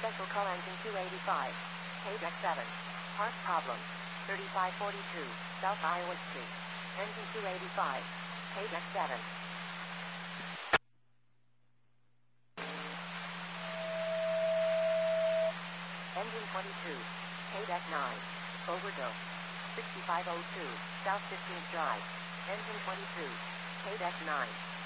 Special Call Engine 285. Page X7. Parts problem. 3542, South Iowa Street. Engine 285. Page X7. Engine 22. Page X9. Overdose. 6502, South 15th Drive. Engine 22. Page X9.